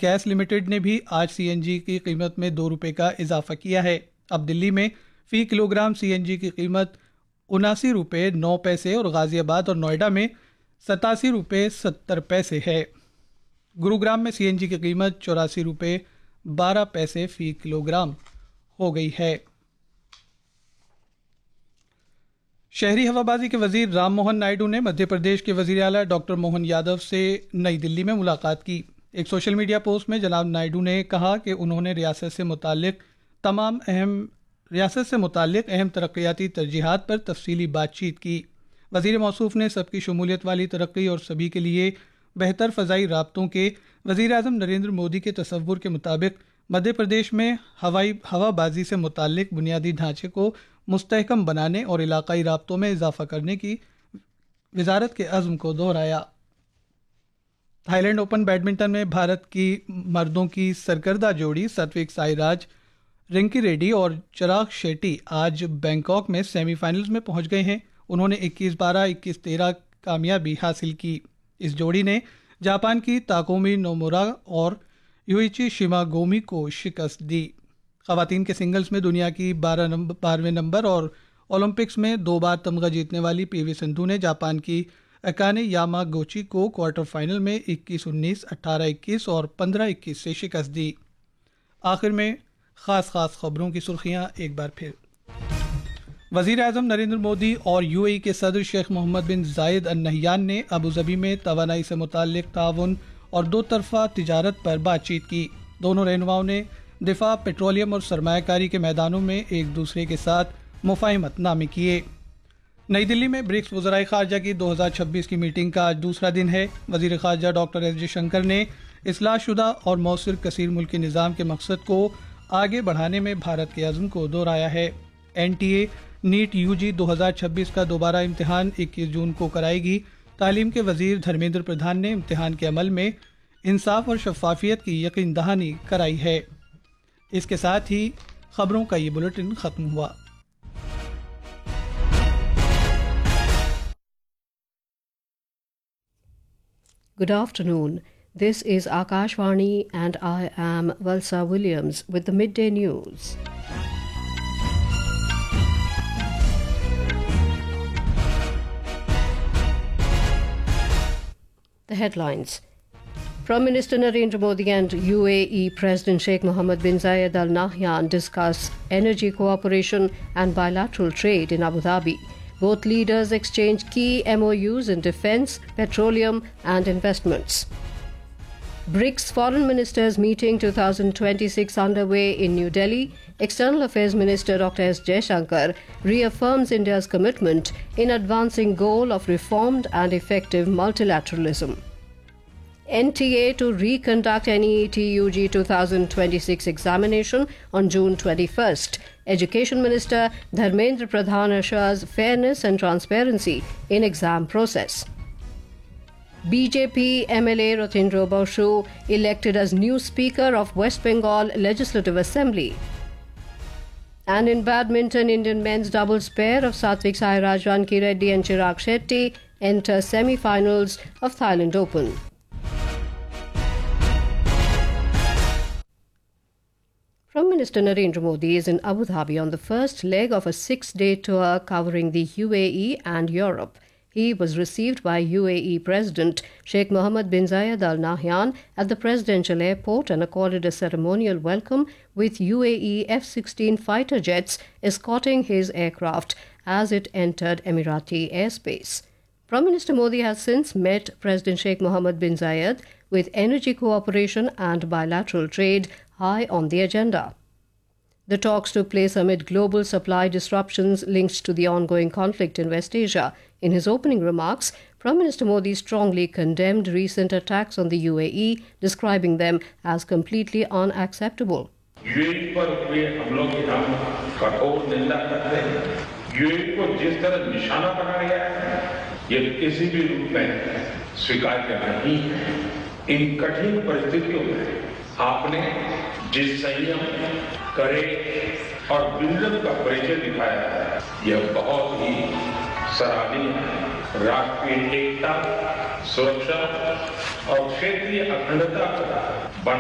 Gas limited نے بھی آج سی این جی کی قیمت میں 2 روپے کا اضافہ کیا ہے۔ اب دلی میں فی کلو گرام سی این جی کی قیمت 79 روپے 9 پیسے اور غازی آباد اور نوئیڈا میں 87 روپے 70 پیسے ہے۔ گروگرام میں سی این جی کی قیمت 84 روپے 12 پیسے فی کلو گرام ہو گئی ہے۔ شہری ہوابازی کے وزیر رام موہن نائیڈو نے مدھیہ پردیش کے وزیر اعلیٰ ڈاکٹر موہن یادو سے نئی دلی میں ملاقات کی۔ ایک سوشل میڈیا پوسٹ میں جناب نائیڈو نے کہا کہ انہوں نے ریاست سے متعلق اہم ترقیاتی ترجیحات پر تفصیلی بات چیت کی۔ وزیر موصوف نے سب کی شمولیت والی ترقی اور سبھی کے لیے بہتر فضائی رابطوں کے وزیر اعظم نریندر مودی کے تصور کے مطابق مدھیہ پردیش میں ہوا بازی سے متعلق بنیادی ڈھانچے کو مستحکم بنانے اور علاقائی رابطوں میں اضافہ کرنے کی وزارت کے عزم کو دہرایا۔ تھائی لینڈ اوپن بیڈمنٹن میں بھارت کی مردوں کی سرکردہ جوڑی ساتوک سائیراج رنکی ریڈی اور چراغ شیٹی آج بینکاک میں سیمی فائنلز میں پہنچ گئے ہیں۔ انہوں نے 21-12 21-13 کامیابی حاصل کی۔ اس جوڑی نے جاپان کی تاکومی نومورا اور یوئیچی شیماگومی کو شکست دی۔ خواتین کے سنگلز میں دنیا کی 12ویں نمبر اور اولمپکس میں 2 بار تمغہ جیتنے والی پی وی سندھو نے جاپان کی اکانے یاماگوچی کو کوارٹر فائنل میں 21-19 18-21 اور 15-21 سے شکست دی۔ آخر میں خاص خبروں کی سرخیاں ایک بار پھر۔ وزیر اعظم نریندر مودی اور یو اے ای کے صدر شیخ محمد بن زائد ال نہیان نے ابوظہبی میں توانائی سے متعلق تعاون اور 2 طرفہ تجارت پر بات چیت کی۔ دونوں رہنماؤں نے دفاع، پیٹرولیم اور سرمایہ کاری کے میدانوں میں ایک دوسرے کے ساتھ مفاہمت نامے کیے۔ نئی دلی میں برکس وزرائے خارجہ کی 2026 کی میٹنگ کا آج دوسرا دن ہے۔ وزیر خارجہ ڈاکٹر ایس جے شنکر نے اصلاح شدہ اور مؤثر کثیر ملکی نظام کے مقصد کو آگے بڑھانے میں بھارت کے عزم کو دہرایا ہے۔ N T A net you جی 2026 کا دوبارہ امتحان 21 جون کو کرائے گی۔ تعلیم کے وزیر دھرمیندر پردھان نے امتحان کے عمل میں انصاف اور شفافیت کی یقین دہانی کرائی ہے۔ اس کے ساتھ ہی خبروں کا یہ بلیٹن ختم ہوا۔ Good afternoon. This is Akashvani and I am Valsa Williams with the midday news. The headlines. Prime Minister Narendra Modi and UAE President Sheikh Mohammed bin Zayed Al Nahyan discuss energy cooperation and bilateral trade in Abu Dhabi. Both leaders exchanged key MOUs in defense, petroleum and investments. BRICS Foreign Ministers Meeting 2026 underway in New Delhi. External Affairs Minister Dr. S. Jaishankar reaffirms India's commitment in advancing goal of reformed and effective multilateralism. NTA to reconduct NEET UG 2026 examination on June 21st. Education Minister Dharmendra Pradhan assures fairness and transparency in exam process. BJP MLA Rotindra Basu elected as new Speaker of West Bengal Legislative Assembly. And in badminton, Indian men's doubles pair of Satwik Sairaj Ranki Reddy and Chirag Shetty enter semi-finals of Thailand Open. Prime Minister Narendra Modi is in Abu Dhabi on the first leg of a 6-day tour covering the UAE and Europe. He was received by UAE President Sheikh Mohammed bin Zayed Al Nahyan at the presidential airport and accorded a ceremonial welcome with UAE F-16 fighter jets escorting his aircraft as it entered Emirati airspace. Prime Minister Modi has since met President Sheikh Mohammed bin Zayed with energy cooperation and bilateral trade high on the agenda. The talks took place amid global supply disruptions linked to the ongoing conflict in West Asia. In his opening remarks, Prime Minister Modi strongly condemned recent attacks on the UAE, describing them as completely unacceptable. UAE पर हुए हमलों की हम कठोर निंदा करते हैं। UAE को जिस तरह निशाना बनाया गया है, ये किसी भी रूप में स्वीकार्य नहीं है। इन कठिन परिस्थितियों में आपने जिस संयम, कड़े और विजन का परिचय दिखाया है, यह बहुत ही सराहनीय है। राष्ट्रीय एकता, सुरक्षा और क्षेत्रीय अखंडता